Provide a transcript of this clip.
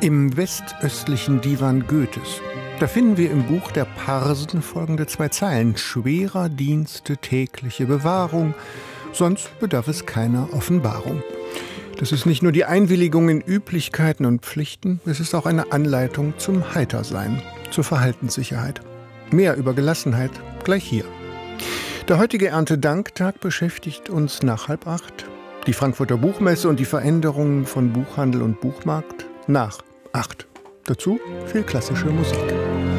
Im westöstlichen Divan Goethes, da finden wir im Buch der Parsen folgende 2 Zeilen: schwerer Dienste tägliche Bewahrung, sonst bedarf es keiner Offenbarung. Das ist nicht nur die Einwilligung in Üblichkeiten und Pflichten, es ist auch eine Anleitung zum Heitersein, zur Verhaltenssicherheit. Mehr über Gelassenheit gleich hier. Der heutige Erntedanktag beschäftigt uns nach 7:30. Die Frankfurter Buchmesse und die Veränderungen von Buchhandel und Buchmarkt nach 8. Dazu viel klassische Musik.